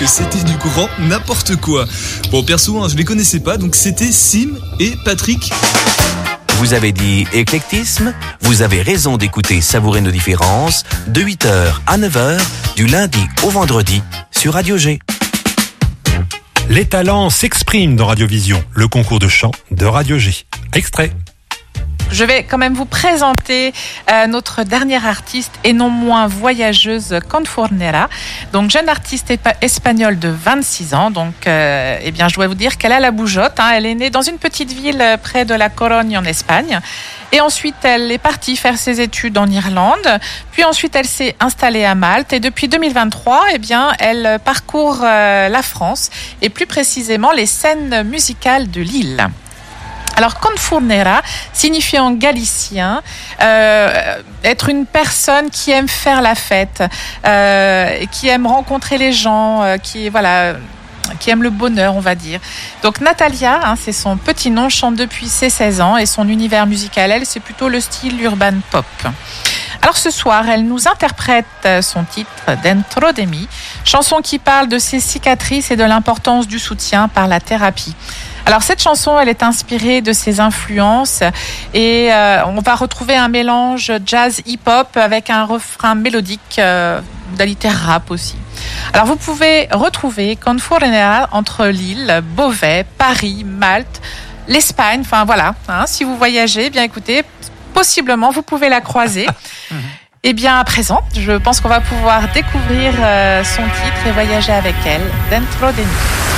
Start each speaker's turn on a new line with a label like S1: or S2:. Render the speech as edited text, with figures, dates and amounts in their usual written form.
S1: que c'était du grand n'importe quoi. Bon, perso, je les connaissais pas, donc c'était Sim et Patrick.
S2: Vous avez dit éclectisme, vous avez raison d'écouter Savourer nos différences de 8h à 9h du lundi au vendredi sur Radio G.
S3: Les talents s'expriment dans Radiovision, le concours de chant de Radio G. Extrait.
S4: Je vais quand même vous présenter notre dernière artiste et non moins voyageuse, Confornera. Donc, jeune artiste espagnole de 26 ans. Donc, je dois vous dire qu'elle a la bougeotte. Elle est née dans une petite ville près de la Corogne en Espagne. Et ensuite, elle est partie faire ses études en Irlande. Puis ensuite, elle s'est installée à Malte. Et depuis 2023, elle parcourt la France et plus précisément les scènes musicales de Lille. Alors, Confornera signifie en galicien être une personne qui aime faire la fête, qui aime rencontrer les gens, qui aime le bonheur, on va dire. Donc, Natalia, c'est son petit nom, chante depuis ses 16 ans et son univers musical, elle, c'est plutôt le style urban pop. Alors ce soir, elle nous interprète son titre Dentro de mi, chanson qui parle de ses cicatrices et de l'importance du soutien par la thérapie. Alors cette chanson, elle est inspirée de ses influences et on va retrouver un mélange jazz hip-hop avec un refrain mélodique d'alité rap aussi. Alors vous pouvez retrouver Confornera entre Lille, Beauvais, Paris, Malte, l'Espagne, enfin voilà. Si vous voyagez, bien écoutez, possiblement vous pouvez la croiser. Et bien à présent, je pense qu'on va pouvoir découvrir son titre et voyager avec elle, Dentro de mi.